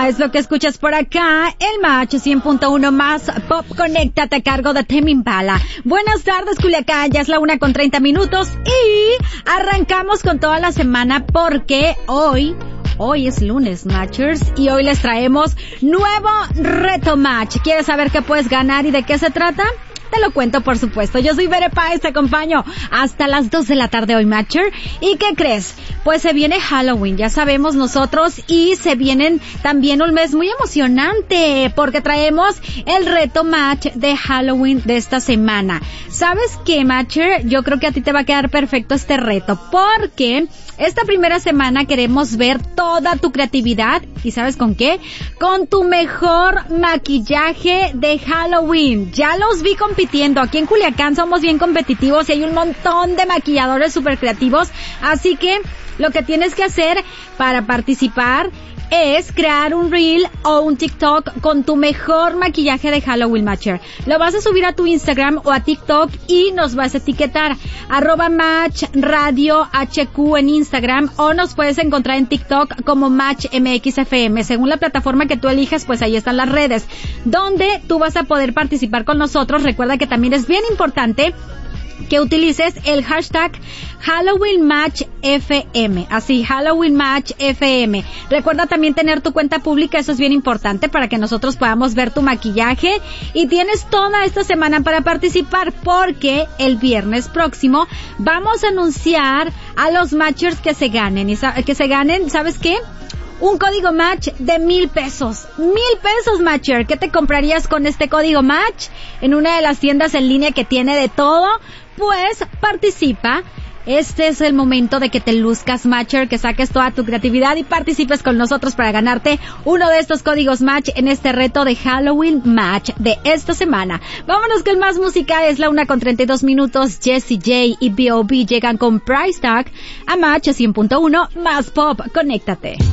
es lo que escuchas por acá. El Match 100.1 más Pop, conéctate a cargo de Tame Impala. Buenas tardes, Culiacán, ya es la 1:30 y arrancamos con toda la semana porque hoy es lunes, Matchers, y hoy les traemos nuevo reto Match. ¿Quieres saber qué puedes ganar y de qué se trata? Te lo cuento, por supuesto. Yo soy Bere Páez, te acompaño hasta las 2 de la tarde hoy, Matcher. ¿Y qué crees? Pues se viene Halloween, ya sabemos nosotros, y se vienen también un mes muy emocionante, porque traemos el reto Match de Halloween de esta semana. ¿Sabes qué, Matcher? Yo creo que a ti te va a quedar perfecto este reto, porque esta primera semana queremos ver toda tu creatividad, ¿y sabes con qué? Con tu mejor maquillaje de Halloween. Ya los vi compitiendo. Aquí en Culiacán somos bien competitivos y hay un montón de maquilladores súper creativos, así que lo que tienes que hacer para participar es crear un Reel o un TikTok con tu mejor maquillaje de Halloween, Matcher. Lo vas a subir a tu Instagram o a TikTok y nos vas a etiquetar @MatchRadioHQ en Instagram, o nos puedes encontrar en TikTok como MatchMXFM. Según la plataforma que tú elijas, pues ahí están las redes donde tú vas a poder participar con nosotros. Recuerda que también es bien importante que utilices el hashtag HalloweenMatchFM, así, HalloweenMatchFM. Recuerda también tener tu cuenta pública, eso es bien importante para que nosotros podamos ver tu maquillaje, y tienes toda esta semana para participar, porque el viernes próximo vamos a anunciar a los matchers que se ganen, y que se ganen, ¿sabes qué? Un código Match de 1,000 pesos. 1,000 pesos, Matcher. ¿Qué te comprarías con este código Match? En una de las tiendas en línea que tiene de todo. Pues participa. Este es el momento de que te luzcas, Matcher, que saques toda tu creatividad y participes con nosotros para ganarte uno de estos códigos Match en este reto de Halloween Match de esta semana. Vámonos con más música, es la 1:32. Jessie J y B.O.B. llegan con Price Tag a Match 100.1 más Pop. Conéctate.